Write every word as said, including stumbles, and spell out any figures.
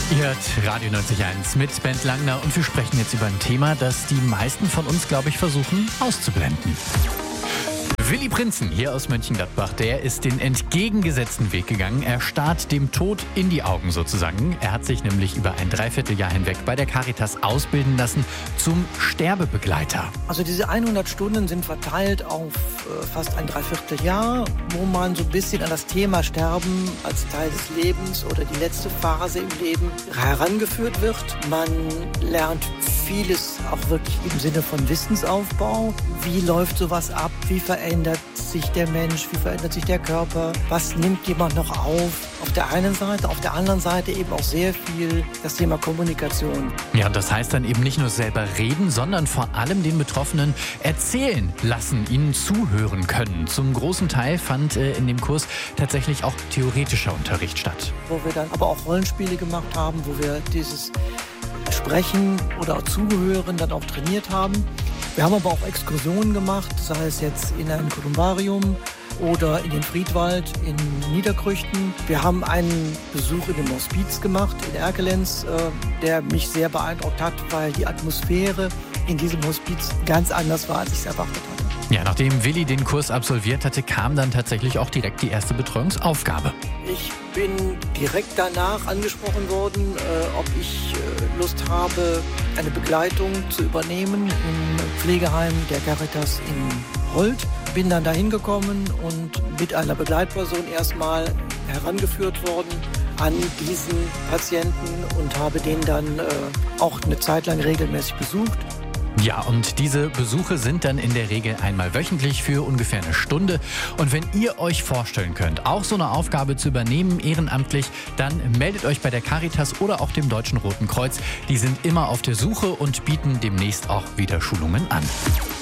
Ihr hört Radio neunzig Komma eins mit Bent Langner und wir sprechen jetzt über ein Thema, das die meisten von uns, glaube ich, versuchen auszublenden. Willy Prinzen hier aus Mönchengladbach, der ist den entgegengesetzten Weg gegangen. Er starrt dem Tod in die Augen sozusagen. Er hat sich nämlich über ein Dreivierteljahr hinweg bei der Caritas ausbilden lassen zum Sterbebegleiter. Also diese hundert Stunden sind verteilt auf äh, fast ein Dreivierteljahr, wo man so ein bisschen an das Thema Sterben als Teil des Lebens oder die letzte Phase im Leben herangeführt wird. Man lernt vieles auch wirklich im Sinne von Wissensaufbau. Wie läuft sowas ab? Wie verändert sich der Mensch? Wie verändert sich der Körper? Was nimmt jemand noch auf? Auf der einen Seite, auf der anderen Seite eben auch sehr viel das Thema Kommunikation. Ja, und das heißt dann eben nicht nur selber reden, sondern vor allem den Betroffenen erzählen lassen, ihnen zuhören können. Zum großen Teil fand äh, in dem Kurs tatsächlich auch theoretischer Unterricht statt. Wo wir dann aber auch Rollenspiele gemacht haben, wo wir dieses Sprechen oder auch Zuhören dann auch trainiert haben. Wir haben aber auch Exkursionen gemacht, sei es jetzt in ein Kolumbarium oder in den Friedwald in Niederkrüchten. Wir haben einen Besuch in dem Hospiz gemacht in Erkelenz, der mich sehr beeindruckt hat, weil die Atmosphäre in diesem Hospiz ganz anders war, als ich es erwartet hatte. Ja, nachdem Willy den Kurs absolviert hatte, kam dann tatsächlich auch direkt die erste Betreuungsaufgabe. Ich bin direkt danach angesprochen worden, äh, ob ich äh, Lust habe, eine Begleitung zu übernehmen im Pflegeheim der Caritas in Holt. Bin dann dahin gekommen und mit einer Begleitperson erstmal herangeführt worden an diesen Patienten und habe den dann äh, auch eine Zeit lang regelmäßig besucht. Ja, und diese Besuche sind dann in der Regel einmal wöchentlich für ungefähr eine Stunde. Und wenn ihr euch vorstellen könnt, auch so eine Aufgabe zu übernehmen, ehrenamtlich, dann meldet euch bei der Caritas oder auch dem Deutschen Roten Kreuz. Die sind immer auf der Suche und bieten demnächst auch wieder Schulungen an.